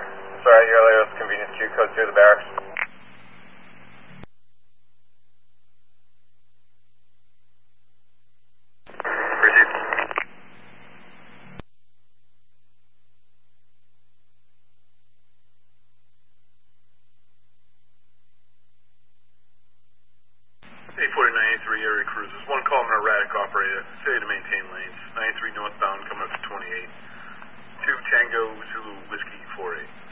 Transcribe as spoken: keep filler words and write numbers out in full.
Sorry, your latest convenience queue code through the barracks. eight forty-nine eighty-three area cruisers. One Coleman erratic operator. Say to maintain lanes. ninety-three northbound coming up to twenty-eight. Two Tango Zulu Whiskey four eight.